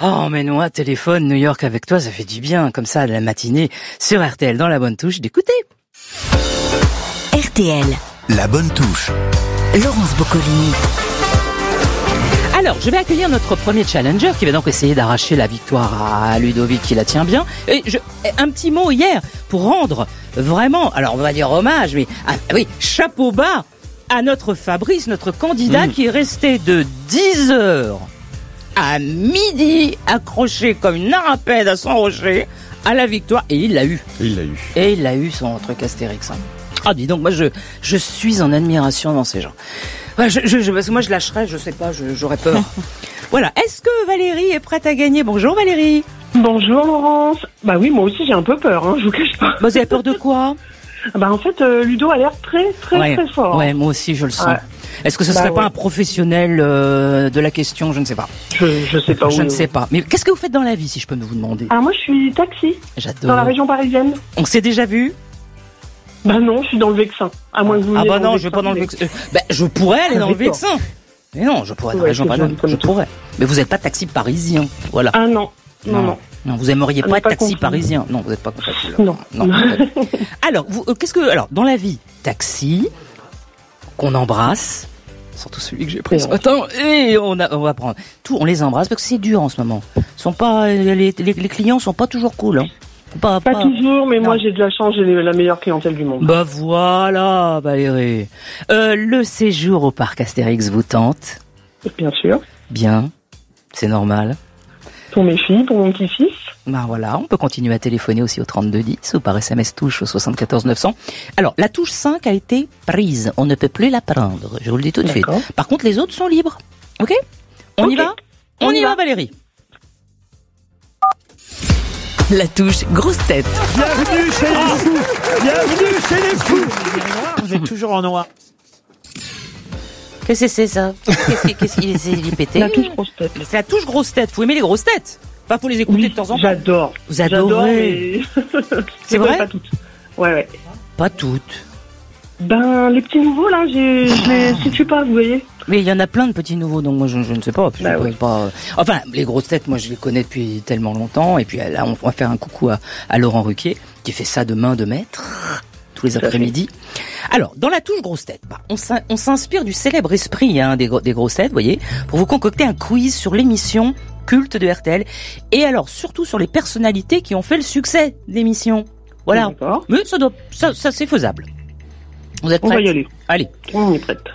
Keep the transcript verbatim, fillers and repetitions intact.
Oh, mais non, téléphone, New York avec toi, ça fait du bien, comme ça, de la matinée, sur R T L, dans la bonne touche, d'écouter. R T L. La bonne touche. Laurence Boccolini. Alors, je vais accueillir notre premier challenger qui va donc essayer d'arracher la victoire à Ludovic qui la tient bien. Et je, un petit mot hier pour rendre vraiment, alors on va dire hommage, mais ah, oui, chapeau bas à notre Fabrice, notre candidat mmh. qui est resté de dix heures à midi accroché comme une narapède à son rocher à la victoire. Et il l'a eu. Et il l'a eu. Et il l'a eu, son truc Astérix. Hein. Ah, dis donc, moi je, je suis en admiration dans ces gens. Ouais, je, je, je, parce que moi je lâcherais, je sais pas, je, j'aurais peur. Voilà, est-ce que Valérie est prête à gagner? Bonjour Valérie. Bonjour Laurence. Bah oui, moi aussi j'ai un peu peur, hein, je vous cache pas. Bah, vous avez peur de quoi? Bah en fait, euh, Ludo a l'air très très ouais. très fort. Ouais, moi aussi je le sens. Ouais. Est-ce que ce serait bah, pas ouais. un professionnel euh, de la question? Je ne sais pas. Je, je sais pas. Je oui, ne oui. sais pas. Mais qu'est-ce que vous faites dans la vie, si je peux vous demander? Ah, moi je suis taxi. J'adore. Dans la région parisienne. On s'est déjà vu? Bah non, je suis dans le Vexin. À moins que vous Ah bah non, je vais pas dans le Vexin. Bah je pourrais aller dans le Vexin. Mais non, je pourrais dans la région parisienne. Je pourrais. Mais vous n'êtes pas taxi parisien, voilà. Ah non, non, non. Non, non vous aimeriez pas être taxi parisien. Non, vous n'êtes pas compatible. Non. Non. Alors, vous, euh, qu'est-ce que, alors, dans la vie, taxi, qu'on embrasse, surtout celui que j'ai pris ce matin, et on, a, on va prendre tout, on les embrasse parce que c'est dur en ce moment. Ils sont pas, les, les, les clients sont pas toujours cool, hein. Pas, pas, pas toujours, mais non. Moi j'ai de la chance, j'ai la meilleure clientèle du monde. Bah voilà, Valérie. Euh, le séjour au parc Astérix vous tente? Bien sûr. Bien, c'est normal. Pour mes filles, pour mon petit-fils. Ben voilà, on peut continuer à téléphoner aussi au trente-deux dix ou par S M S touche au soixante-quatorze neuf cents. Alors, la touche cinq a été prise, on ne peut plus la prendre, je vous le dis tout de D'accord. suite. Par contre, les autres sont libres, ok? On okay. y va? On, on y va, va Valérie. La touche grosse tête. Bienvenue chez les fous. Bienvenue chez les fous. Vous êtes toujours en noir. Qu'est-ce que c'est ça? Qu'est-ce qu'il qu'est-ce qu'il essaie d'y péter? La touche grosse tête. C'est la touche grosse tête. Vous aimez les grosses têtes? Enfin, faut les écouter oui, de temps en temps. J'adore. Vous adorez. Mais... c'est vrai? Pas toutes. Ouais, ouais. Pas toutes. Ben, les petits nouveaux, là, j'ai, je les situe pas, vous voyez. Mais il y en a plein de petits nouveaux, donc moi je, je ne sais pas. Puis bah je oui. pas. Enfin, les grosses têtes, moi je les connais depuis tellement longtemps. Et puis là, on va faire un coucou à, à Laurent Ruquier, qui fait ça de main de maître tous les après-midi. Alors, dans la touche grosse tête, bah, on, on s'inspire du célèbre esprit hein, des, des grosses têtes, vous voyez, pour vous concocter un quiz sur l'émission culte de R T L. Et alors, surtout sur les personnalités qui ont fait le succès de l'émission. Voilà. D'accord. Mais ça doit, ça, ça c'est faisable. Vous êtes prêts? On va y aller. Allez. On est prête.